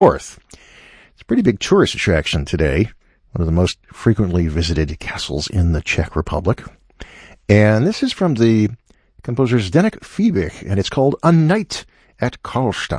Fourth. It's a pretty big tourist attraction today. One of the most frequently visited castles in the Czech Republic. And this is from the composer Zdeněk Fiebig, and it's called A Night at Karlstein.